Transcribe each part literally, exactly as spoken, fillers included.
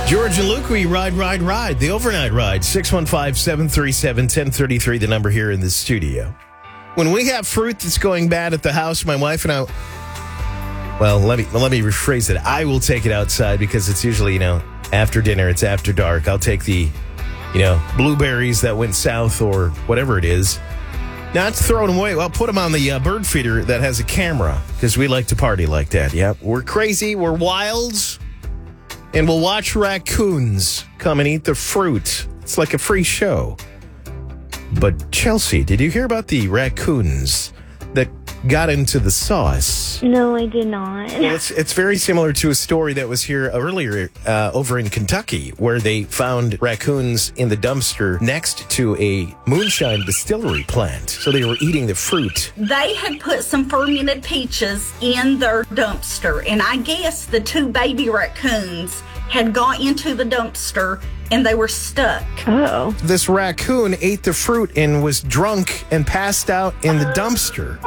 George and Luke, we ride, ride, ride. The overnight ride. six one five, seven three seven, one zero three three, the number here in the studio. When we have fruit that's going bad at the house, my wife and I, well, let me let me rephrase it. I will take it outside because it's usually, you know, after dinner, it's after dark. I'll take the, you know, blueberries that went south or whatever it is. Not to throw them away. Well, put them on the uh, bird feeder that has a camera because we like to party like that. Yeah, we're crazy. We're wilds. And we'll watch raccoons come and eat the fruit. It's like a free show. But Chelsea, did you hear about the raccoons that got into the sauce? No, I did not. Well, it's, it's very similar to a story that was here earlier uh, over in Kentucky, where they found raccoons in the dumpster next to a moonshine distillery plant. So they were eating the fruit. They had put some fermented peaches in their dumpster, and I guess the two baby raccoons had got into the dumpster and they were stuck. Oh. This raccoon ate the fruit and was drunk and passed out in the dumpster.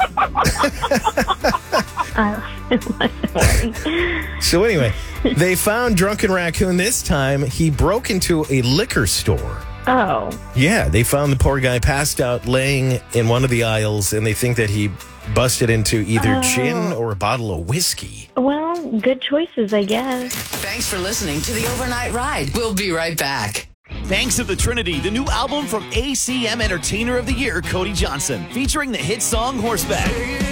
So anyway, they found Drunken Raccoon this time. He broke into a liquor store. Oh. Yeah, they found the poor guy passed out laying in one of the aisles, and they think that he busted into either Oh. gin or a bottle of whiskey. Well, good choices, I guess. Thanks for listening to the Overnight Ride. We'll be right back. Thanks to the Trinity, the new album from A C M Entertainer of the Year, Cody Johnson, featuring the hit song Horseback.